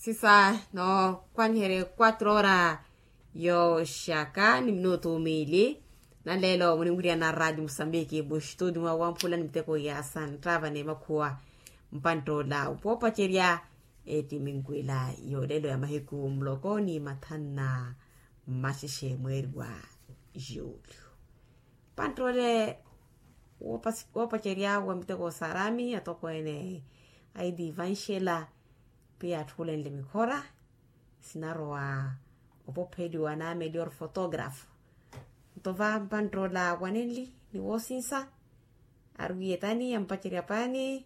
Sisa no kwanhere 4 horas yo shaka ni minuto mili na lelo mwenye na radio Msambiki bushtu duma wampula ni mteko ya san trava ne makuwa mpanto la upopa cheria eti mingwila yo lelo ya mahiku mlokoni matana mashishe mwerwa julu pantole wopa cheria wa mteko sarami atoko ene aidi vanshela pia tulen le mikora sinaroa opopedi wana medior photograph tova bantrola wanenli ni wosinsa arwietani ampacheria pani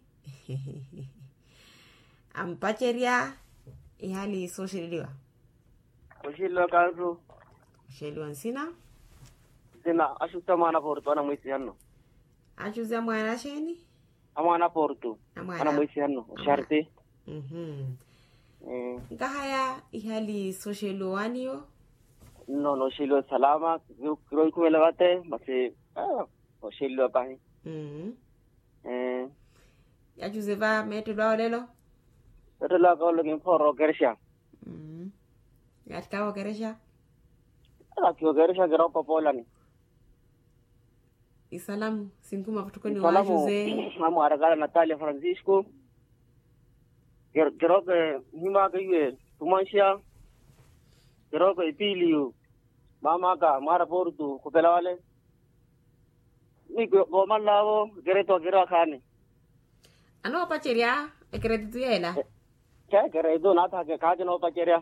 ampacheria ihali socialiwa Oshilo kazu sheliwa sina ashuta mwana porto ana mwisi hanno achuza mwana sheni amwana porto ana mwisi hanno sharti ngahaya ihali socialo wanio no shilo salama kiro kuelawate basi shilo pani ya Joseva metelo lelo la ko looking for gersha ya tkawo gersha kio gersha gero popolani isalamu sinkuma kutukoni wa Jose mamu aragala Natalia Francisco gero ke hima ke tumansha gero ke Pilio mama ka mara portu kupelawale ni go malawo gereto gero khani ano pacheria credit yela cha geredo nata ke kaje no pacheria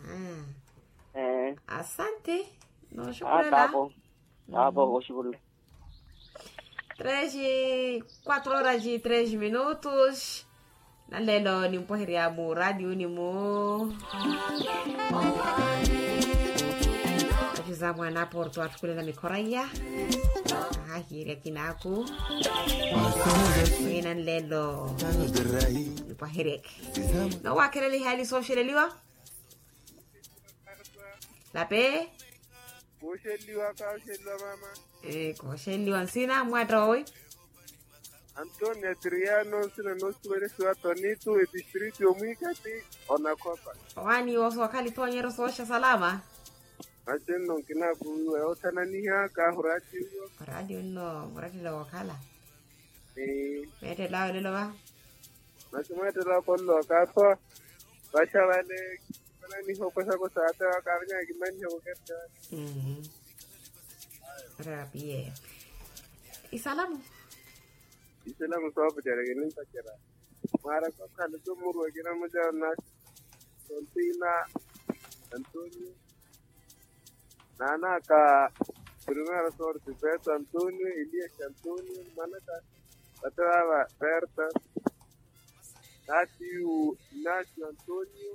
asante no shukrani Abo shukuru 4 horas e 3 minutos na lelo ni mpoheria mu radio ni mo Ajuzamwa na porto atukule na mikoraya hiri kinaku ina lelo ni poherek no wakelele hali socialiwa lape Kosheliwa mama. Kosheliwa sina mwadoi. Antonio Adriano sina nosuwele suwa tonitu e distrito yomwikati onakopa. Wani oso wakali tonyero sosha salama. Acheno kina kuwe otananiha ka hurati uyo. Hurati lo wakala. Mete lao lilo ba? Mete lao kollo kapo. Basha wale ni hokosa kosa ata karnya kimani hoketa. Rapie. Isalamu sababu jare ginin pakera. Mara ko kala to muru gina mujana. Sontina Antonio. Nana ka primera sorte Beto Antonio, Elias Antonio, manaka Atrava Berta. Natiu Ignacio Antonio.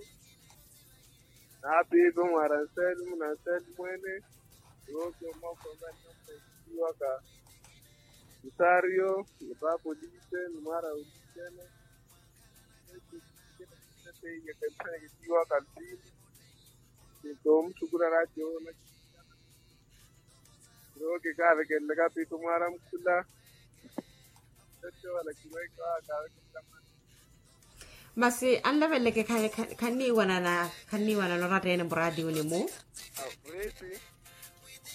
Napi con Arancel, Nancel Muene. Roque Moko Waka Usario, Nupa Police, Numara Ulichene, Kiwa Kalpini, Tom Sugura Radio, Roque Kave, que le capi Tumara Mukula, Masi anda vele ke kanni wana no radio ni mo.